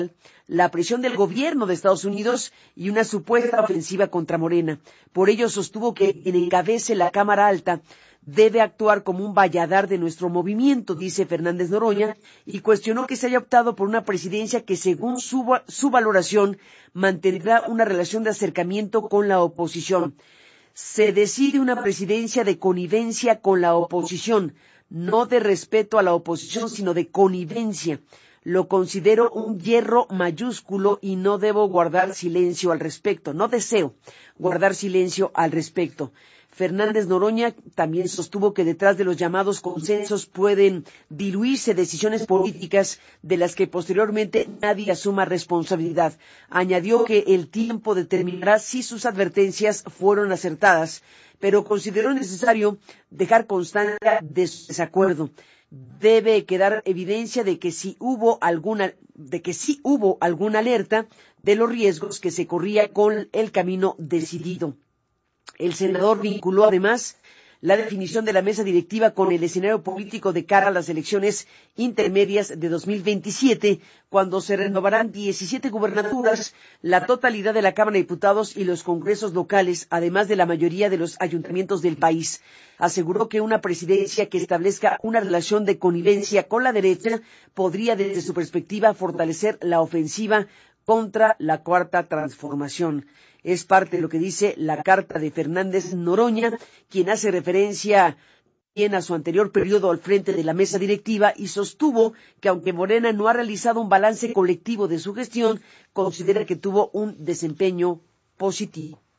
la presión del gobierno de Estados Unidos y una supuesta ofensiva contra Morena. Por ello sostuvo que quien encabece la Cámara Alta debe actuar como un valladar de nuestro movimiento, dice Fernández Noroña, y cuestionó que se haya optado por una presidencia que, según su valoración, mantendrá una relación de acercamiento con la oposición. Se decide una presidencia de connivencia con la oposición, no de respeto a la oposición, sino de connivencia. Lo considero un hierro mayúsculo y no debo guardar silencio al respecto. No deseo guardar silencio al respecto. Fernández Noroña también sostuvo que detrás de los llamados consensos pueden diluirse decisiones políticas de las que posteriormente nadie asuma responsabilidad. Añadió que el tiempo determinará si sus advertencias fueron acertadas, pero consideró necesario dejar constancia de su desacuerdo. Debe quedar evidencia de que sí hubo alguna alerta de los riesgos que se corría con el camino decidido. El senador vinculó además la definición de la mesa directiva con el escenario político de cara a las elecciones intermedias de 2027, cuando se renovarán 17 gubernaturas, la totalidad de la Cámara de Diputados y los congresos locales, además de la mayoría de los ayuntamientos del país. Aseguró que una presidencia que establezca una relación de connivencia con la derecha podría, desde su perspectiva, fortalecer la ofensiva contra la Cuarta Transformación. Es parte de lo que dice la carta de Fernández Noroña, quien hace referencia bien a su anterior periodo al frente de la mesa directiva y sostuvo que aunque Morena no ha realizado un balance colectivo de su gestión, considera que tuvo un desempeño positivo.